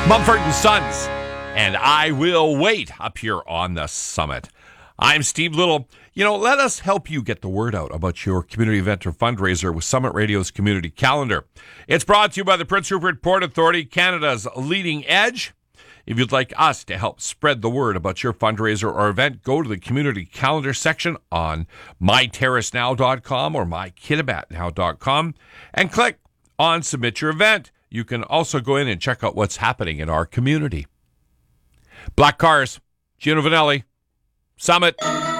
Mumford and Sons, and I Will Wait up here on the summit. I'm Steve Little. Let us help you get the word out about your community event or fundraiser with Summit Radio's Community Calendar. It's brought to you by the Prince Rupert Port Authority, Canada's leading edge. If you'd like us to help spread the word about your fundraiser or event, go to the Community Calendar section on myterracenow.com or mykitabatnow.com and click on Submit Your Event. You can also go in and check out what's happening in our community. Black Cars, Gino Vanelli, Summit.